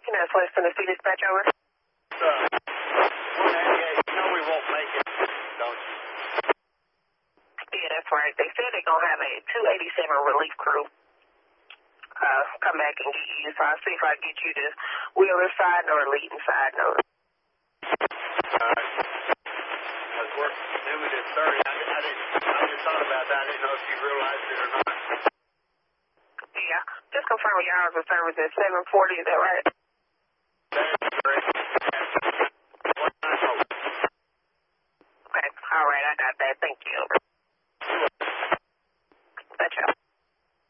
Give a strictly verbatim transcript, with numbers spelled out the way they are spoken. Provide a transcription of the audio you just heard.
You know, it's West Tennessee Dispatch, over. Uh, one ninety-eight, you know we won't make it, don't you? Yeah, that's right. They said they're going to have a two eighty-seven relief crew uh, come back and get you. So I'll see if I can get you to Wheeler side or Leeton side note. All right. Because we're doing it thirty. I, I, didn't, I just thought about that. I didn't know if you realized it or not. Yeah. Just confirm your hours of service at seven forty. Is that right?